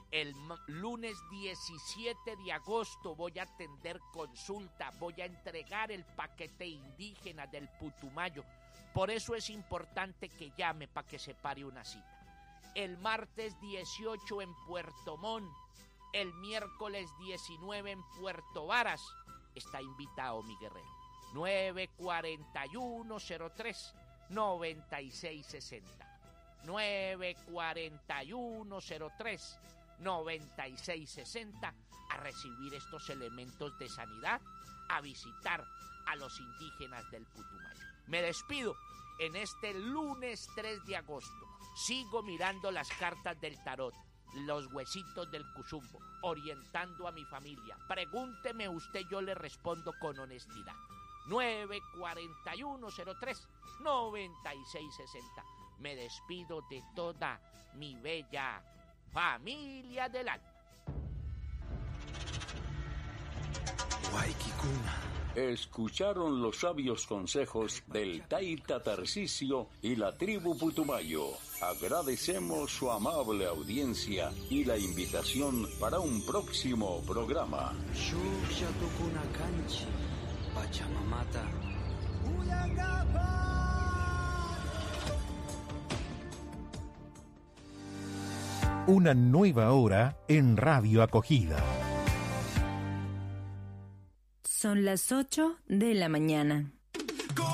El lunes 17 de agosto voy a atender consulta, voy a entregar el paquete indígena del Putumayo. Por eso es importante que llame para que se pare una cita. El martes 18 en Puerto Montt, el miércoles 19 en Puerto Varas. Está invitado mi guerrero. 941-03-9660. 941-03-9660 a recibir estos elementos de sanidad, a visitar a los indígenas del Putumayo. Me despido en este lunes 3 de agosto. Sigo mirando las cartas del tarot, los huesitos del cuzumbo, orientando a mi familia. Pregúnteme usted, yo le respondo con honestidad. 941-03-9660. Me despido de toda mi bella familia del alma. Escucharon los sabios consejos del Taita Tarcisio y la tribu Putumayo. Agradecemos su amable audiencia y la invitación para un próximo programa. Una nueva hora en Radio Acogida. Son las 8 de la mañana.